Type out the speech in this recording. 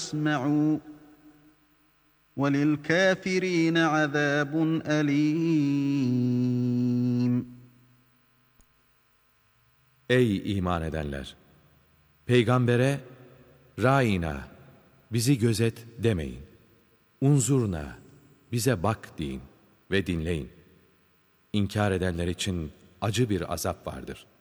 يسمعوا وَلِلْكَافِرِينَ عَذَابٌ أَلِيمٌ. Ey iman edenler! Peygambere, Râina, bizi gözet demeyin. Unzurna, bize bak deyin ve dinleyin. İnkar edenler için acı bir azap vardır.